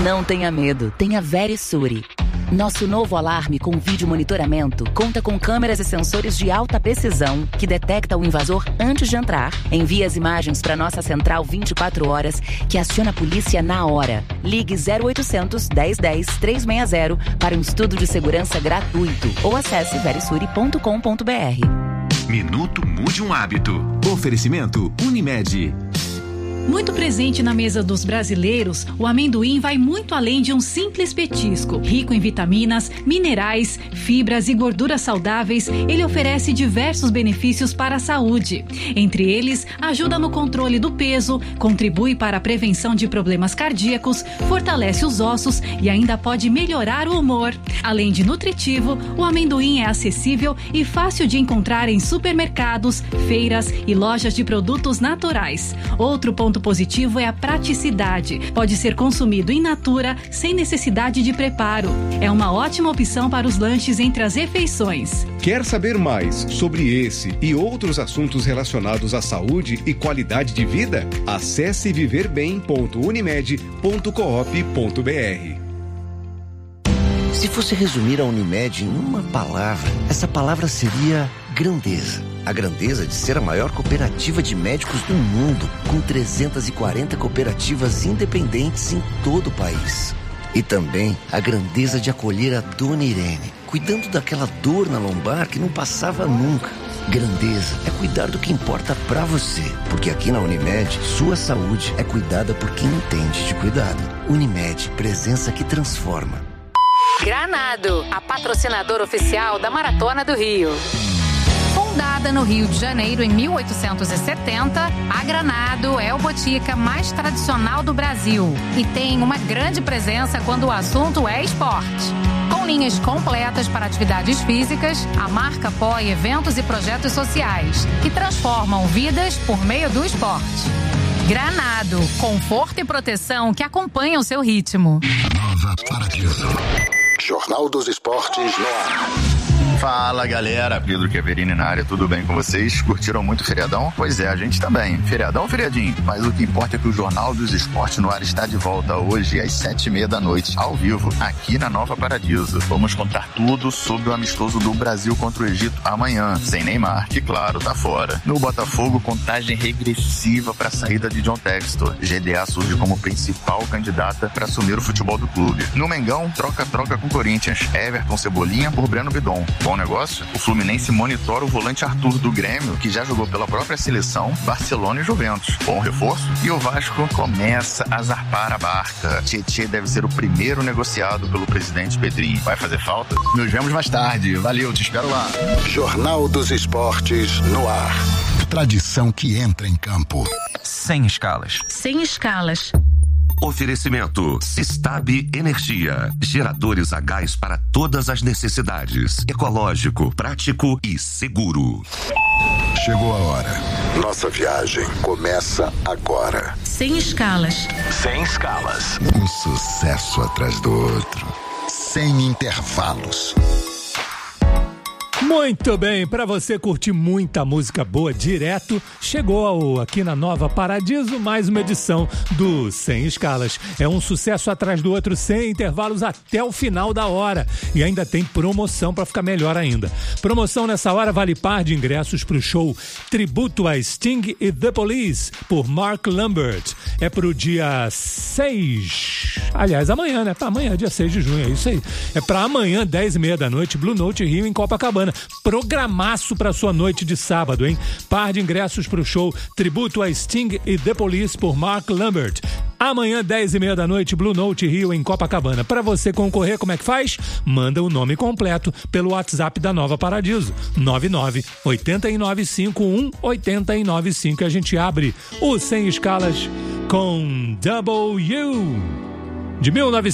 Não tenha medo, tenha Verisure. Nosso novo alarme com vídeo monitoramento conta com câmeras e sensores de alta precisão que detecta o invasor antes de entrar, envia as imagens para nossa central 24 horas, que aciona a polícia na hora. Ligue 0800 1010 360 para um estudo de segurança gratuito ou acesse verisure.com.br. Minuto Mude um Hábito. Oferecimento Unimed. Muito presente na mesa dos brasileiros, o amendoim vai muito além de um simples petisco. Rico em vitaminas, minerais, fibras e gorduras saudáveis, ele oferece diversos benefícios para a saúde. Entre eles, ajuda no controle do peso, contribui para a prevenção de problemas cardíacos, fortalece os ossos e ainda pode melhorar o humor. Além de nutritivo, o amendoim é acessível e fácil de encontrar em supermercados, feiras e lojas de produtos naturais. Outro ponto positivo é a praticidade. Pode ser consumido in natura, sem necessidade de preparo. É uma ótima opção para os lanches entre as refeições. Quer saber mais sobre esse e outros assuntos relacionados à saúde e qualidade de vida? Acesse viverbem.unimed.coop.br. Se fosse resumir a Unimed em uma palavra, essa palavra seria grandeza. A grandeza de ser a maior cooperativa de médicos do mundo, com 340 cooperativas independentes em todo o país. E também a grandeza de acolher a Dona Irene, cuidando daquela dor na lombar que não passava nunca. Grandeza é cuidar do que importa pra você, porque aqui na Unimed, sua saúde é cuidada por quem entende de cuidado. Unimed, presença que transforma. Granado, a patrocinadora oficial da Maratona do Rio. Fundada no Rio de Janeiro em 1870, a Granado é o botica mais tradicional do Brasil e tem uma grande presença quando o assunto é esporte. Com linhas completas para atividades físicas, a marca apoia eventos e projetos sociais que transformam vidas por meio do esporte. Granado, conforto e proteção que acompanham o seu ritmo. Nova Paradiso. Jornal dos Esportes no ar. Fala galera, Pedro Chiaverini na área, tudo bem com vocês? Curtiram muito o feriadão? Pois é, a gente também. Feriadão, feriadinho. Mas o que importa é que o Jornal dos Esportes no ar está de volta hoje às 7h30 da noite, ao vivo, aqui na Nova Paradiso. Vamos contar tudo sobre o amistoso do Brasil contra o Egito amanhã, sem Neymar, que claro, tá fora. No Botafogo, contagem regressiva para a saída de John Textor. GDA surge como principal candidata para assumir o futebol do clube. No Mengão, troca com Corinthians. Everton Cebolinha por Breno Bidon. Bom negócio? O Fluminense monitora o volante Arthur do Grêmio, que já jogou pela própria seleção, Barcelona e Juventus. Bom reforço? E o Vasco começa a zarpar a barca. Tietê deve ser o primeiro negociado pelo presidente Pedrinho. Vai fazer falta? Nos vemos mais tarde. Valeu, te espero lá. Jornal dos Esportes no ar. Tradição que entra em campo. Sem escalas. Sem escalas. Oferecimento Sistab Energia. Geradores a gás para todas as necessidades. Ecológico, prático e seguro. Chegou a hora. Nossa viagem começa agora. Sem escalas. Sem escalas. Um sucesso atrás do outro. Sem intervalos. Muito bem, para você curtir muita música boa direto, chegou aqui na Nova Paradiso mais uma edição do Sem Escalas. É um sucesso atrás do outro, sem intervalos até o final da hora. E ainda tem promoção para ficar melhor ainda. Promoção nessa hora vale par de ingressos para o show Tributo a Sting e The Police, por Mark Lambert. É pro dia 6... Aliás, amanhã, né? Para amanhã, dia 6 de junho, é isso aí. É para amanhã, 10h30 da noite, Blue Note Rio em Copacabana. Programaço pra sua noite de sábado, hein? Par de ingressos pro show Tributo a Sting e The Police por Mark Lambert. Amanhã, 10h30 da noite, Blue Note Rio em Copacabana. Para você concorrer, como é que faz? Manda o nome completo pelo WhatsApp da Nova Paradiso. 99-895-1-895. A gente abre o Sem Escalas com W de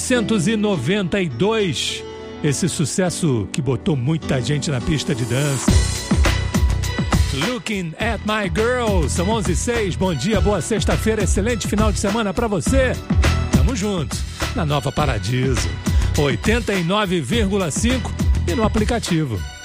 1992. Esse sucesso que botou muita gente na pista de dança. Looking at my girl. São 11h06. Bom dia, boa sexta-feira. Excelente final de semana pra você. Tamo junto na Nova Paradiso. 89,5 e no aplicativo.